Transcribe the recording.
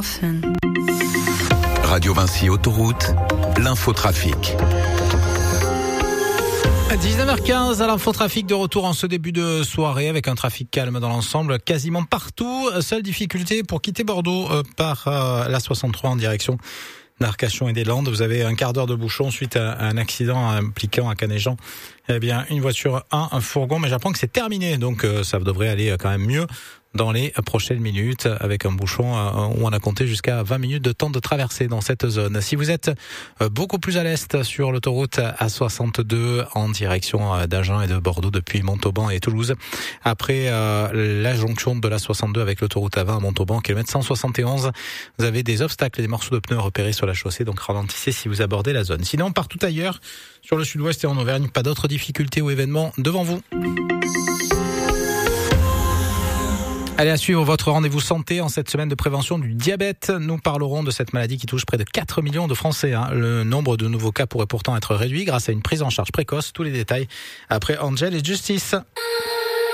Radio Vinci Autoroute, l'infotrafic. 19h15 à l'infotrafic de retour en ce début de soirée avec un trafic calme dans l'ensemble quasiment partout. Seule difficulté pour quitter Bordeaux par la 63 en direction d'Arcachon et des Landes. Vous avez un quart d'heure de bouchon suite à un accident impliquant à Canéjan. Eh bien, une voiture, un fourgon, mais j'apprends que c'est terminé, donc ça devrait aller quand même mieux dans les prochaines minutes avec un bouchon où on a compté jusqu'à 20 minutes de temps de traversée dans cette zone. Si vous êtes beaucoup plus à l'est sur l'autoroute A62 en direction d'Agen et de Bordeaux depuis Montauban et Toulouse, après la jonction de la 62 avec l'autoroute A20 à Montauban, kilomètre 171, vous avez des obstacles et des morceaux de pneus repérés sur la chaussée, donc ralentissez si vous abordez la zone. Sinon, partout ailleurs, sur le sud-ouest et en Auvergne, pas d'autres difficultés ou événements devant vous. Allez, à suivre votre rendez-vous santé en cette semaine de prévention du diabète. Nous parlerons de cette maladie qui touche près de 4 millions de Français. Le nombre de nouveaux cas pourrait pourtant être réduit grâce à une prise en charge précoce. Tous les détails après Angel et Justice.